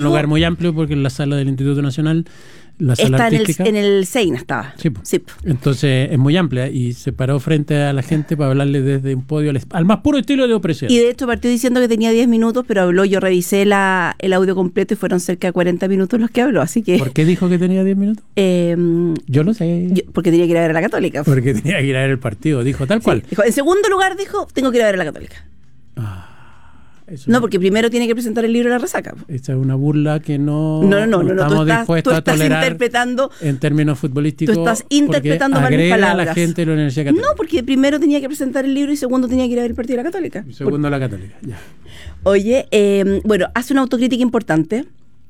un lugar muy amplio porque en la sala del Instituto Nacional, la sala artística, en el Seina estaba. Sí. Entonces es muy amplia y se paró frente a la gente para hablarle desde un podio al más puro estilo de opresión. Y de hecho partió diciendo que tenía 10 minutos, pero habló, yo revisé el audio completo y fueron cerca de 40 minutos los que habló, así que... ¿Por qué dijo que tenía 10 minutos? Yo no sé. Porque tenía que ir a ver a la Católica. Porque tenía que ir a ver el partido, dijo tal cual. Dijo, en segundo lugar dijo, tengo que ir a ver a la Católica. No, porque primero tiene que presentar el libro de La Resaca. Esa es una burla que no estamos dispuestos a tolerar interpretando, en términos futbolísticos. Tú estás interpretando mal mis palabras. A la gente de la Universidad Católica. No, porque primero tenía que presentar el libro y segundo tenía que ir a ver el partido de la Católica. Y segundo la Católica, ya. Oye, hace una autocrítica importante.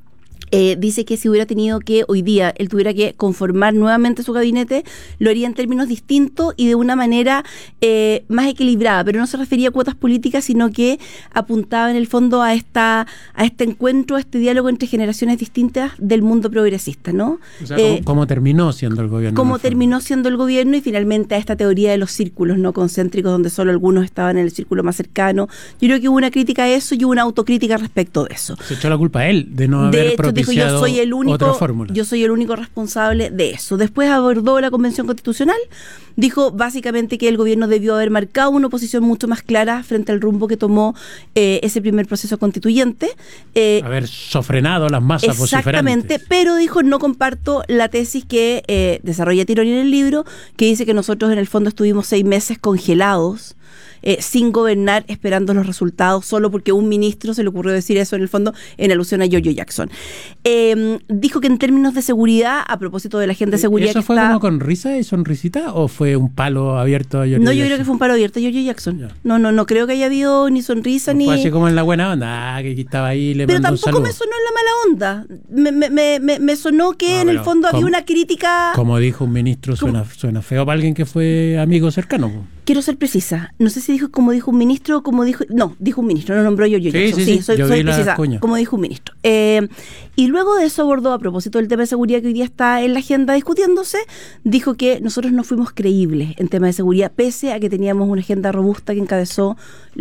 Dice que si hubiera tenido que, hoy día, él tuviera que conformar nuevamente su gabinete, lo haría en términos distintos y de una manera más equilibrada, pero no se refería a cuotas políticas, sino que apuntaba en el fondo a este encuentro, a este diálogo entre generaciones distintas del mundo progresista, ¿no? O sea, ¿cómo terminó siendo el gobierno? Cómo terminó siendo el gobierno y finalmente a esta teoría de los círculos no concéntricos, donde solo algunos estaban en el círculo más cercano. Yo creo que hubo una crítica a eso y hubo una autocrítica respecto de eso. Se echó la culpa a él de no haber propiciado otra fórmula. Yo soy el único responsable de eso. Después abordó la Convención Constitucional, dijo básicamente que el gobierno debió haber marcado una posición mucho más clara frente al rumbo que tomó ese primer proceso constituyente. Haber sofrenado las masas vociferantes. Exactamente, pero dijo, no comparto la tesis que desarrolla Tironi en el libro, que dice que nosotros en el fondo estuvimos 6 meses congelados, sin gobernar, esperando los resultados, solo porque a un ministro se le ocurrió decir eso en el fondo, en alusión a Giorgio Jackson. Dijo que en términos de seguridad, a propósito de la agenda de seguridad... ¿Eso fue como con risa y sonrisita o fue un palo abierto a Giorgio Jackson? Yo creo que fue un palo abierto a Giorgio Jackson. Ya. No creo que haya habido ni sonrisa ni... Fue así como en la buena onda, que estaba ahí, le mandó un saludo. Pero tampoco me sonó en la mala onda. Me sonó que en el fondo había una crítica... Como dijo un ministro, suena feo para alguien que fue amigo cercano. Quiero ser precisa. No sé si dijo como dijo un ministro o como dijo... No, dijo un ministro, no nombró Giorgio Jackson. Sí, soy precisa, como dijo un ministro. Y luego de eso abordó, a propósito del tema de seguridad que hoy día está en la agenda discutiéndose, dijo que nosotros no fuimos creíbles en tema de seguridad, pese a que teníamos una agenda robusta que encabezó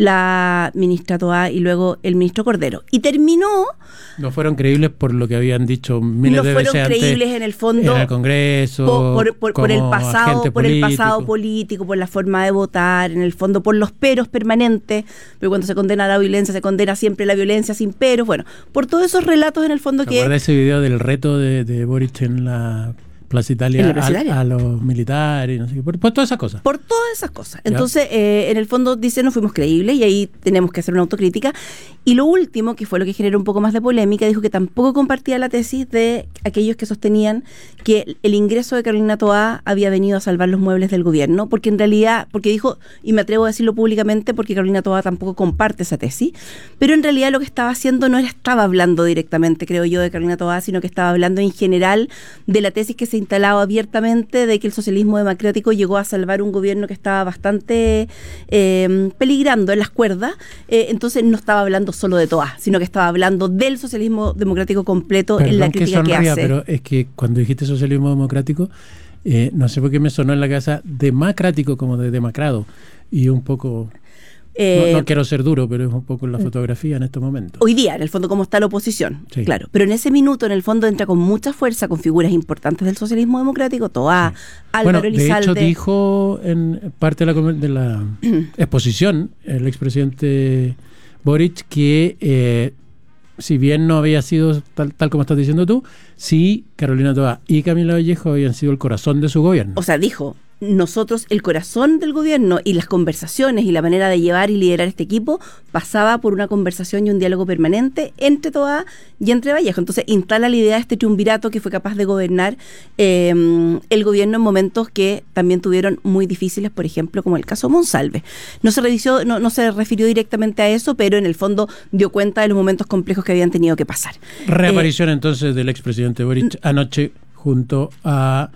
la ministra Toá y luego el ministro Cordero. Y terminó... No fueron creíbles por lo que habían dicho miles de veces antes. No fueron creíbles en el fondo... En el Congreso, por el pasado político, por la forma de votar, en el fondo por los peros permanentes, porque cuando se condena la violencia, se condena siempre la violencia sin peros, bueno, por todos esos relatos en el fondo que... ¿Recuerda ese video del reto de Boric en la Plaza Italia a los militares, no sé qué, por todas esas cosas? Por todas esas cosas. Entonces, en el fondo dice, no fuimos creíbles y ahí tenemos que hacer una autocrítica. Y lo último, que fue lo que generó un poco más de polémica, dijo que tampoco compartía la tesis de aquellos que sostenían que el ingreso de Carolina Toá había venido a salvar los muebles del gobierno, porque en realidad, porque dijo, y me atrevo a decirlo públicamente, porque Carolina Toá tampoco comparte esa tesis, pero en realidad lo que estaba haciendo no estaba hablando directamente, creo yo, de Carolina Toá, sino que estaba hablando en general de la tesis que se instalaba abiertamente de que el socialismo democrático llegó a salvar un gobierno que estaba bastante peligrando en las cuerdas, entonces no estaba hablando solo de Toá, sino que estaba hablando del socialismo democrático completo. Perdón, en la crítica que hace. Pero es que cuando dijiste socialismo democrático, no sé por qué me sonó en la cabeza democrático como de demacrado, y un poco... No quiero ser duro, pero es un poco la fotografía en estos momentos. Hoy día, en el fondo, como está la oposición, sí. Claro. Pero en ese minuto, en el fondo, entra con mucha fuerza con figuras importantes del socialismo democrático, Toá, sí. Álvaro Elizalde. De hecho, dijo en parte de la exposición el expresidente Boric que si bien no había sido tal como estás diciendo tú, sí, Carolina Toá y Camila Vallejo habían sido el corazón de su gobierno. O sea, dijo... Nosotros, el corazón del gobierno y las conversaciones y la manera de llevar y liderar este equipo pasaba por una conversación y un diálogo permanente entre Toá y entre Vallejo. Entonces instala la idea de este triunvirato que fue capaz de gobernar el gobierno en momentos que también tuvieron muy difíciles, por ejemplo, como el caso Monsalve. No se refirió directamente a eso, pero en el fondo dio cuenta de los momentos complejos que habían tenido que pasar. Reaparición entonces del expresidente Boric anoche junto a...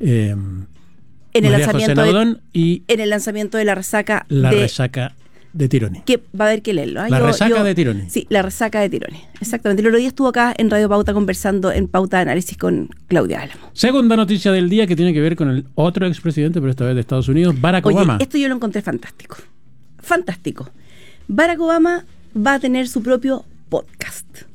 en el lanzamiento de la resaca de Tironi. Que va a haber que leerlo. La resaca de Tironi. Sí, la resaca de Tironi. Exactamente. El otro día estuvo acá en Radio Pauta conversando en Pauta de Análisis con Claudia Álamo. Segunda noticia del día que tiene que ver con el otro expresidente, pero esta vez de Estados Unidos, Barack Obama. Esto yo lo encontré fantástico. Fantástico. Barack Obama va a tener su propio podcast.